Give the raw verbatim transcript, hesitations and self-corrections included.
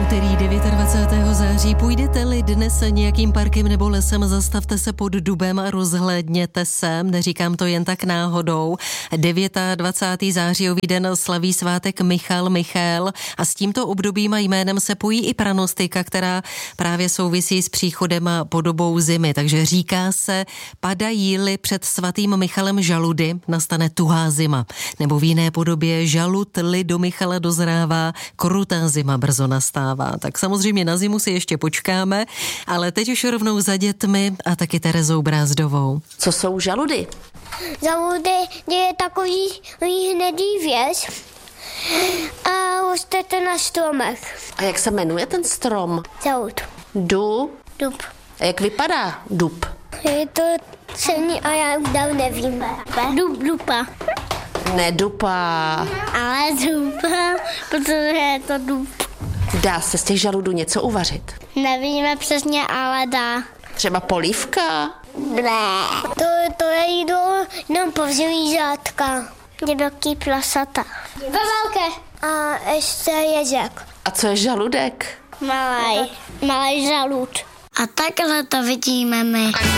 úterý dvacátého devátého září. Půjdete-li dnes nějakým parkem nebo lesem, zastavte se pod dubem a rozhlédněte se. Neříkám to jen tak náhodou. dvacátého devátého zářijový den slaví svátek Michal Michael a s tímto obdobím a jménem se pojí i pranostika, která právě souvisí s příchodem a podobou zimy. Takže říká se, padají-li před svatým Michalem žaludy, nastane tuhá zima. Nebo v jiné podobě žalud-li do Michala dozrává, krutá zima brzo nastává. Tak samozřejmě na zimu si ještě počkáme, ale teď už rovnou za dětmi a taky Terezou Brázdovou. Co jsou žaludy? Žaludy je takový hnedý věc a rostete na stromech. A jak se jmenuje ten strom? Žalud. Du? Dub. A jak vypadá dub? Je to celý a já už dál nevím. Dub, dupa. Ne dupa. Ale dupa, protože je to dub. Dá se z těch žaludů něco uvařit? Nevíme přesně, ale dá. Třeba polívka? Ne. To, to je jídlo jenom po zvířátka. Je velký plasata. Ve velké. A ještě ježek. A co je žaludek? Malej. Malej žalud. A takhle to vidíme my.